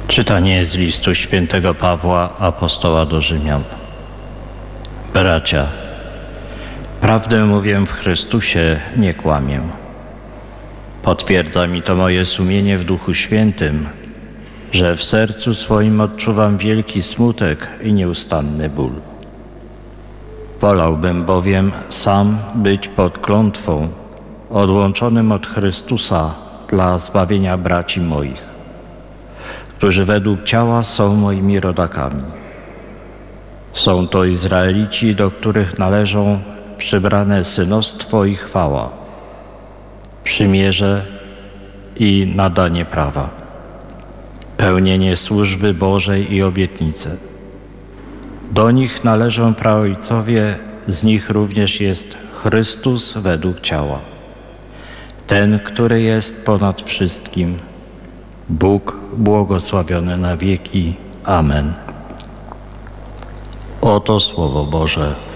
Czytanie z listu świętego Pawła, apostoła do Rzymian. Bracia, prawdę mówię w Chrystusie, nie kłamię. Potwierdza mi to moje sumienie w Duchu Świętym, że w sercu swoim odczuwam wielki smutek i nieustanny ból. Wolałbym bowiem sam być pod klątwą, odłączonym od Chrystusa dla zbawienia braci moich, którzy według ciała są moimi rodakami. Są to Izraelici, do których należą przybrane synostwo i chwała, przymierze i nadanie prawa, pełnienie służby Bożej i obietnice. Do nich należą praojcowie, z nich również jest Chrystus według ciała, ten, który jest ponad wszystkim, Bóg błogosławiony na wieki. Amen. Oto Słowo Boże.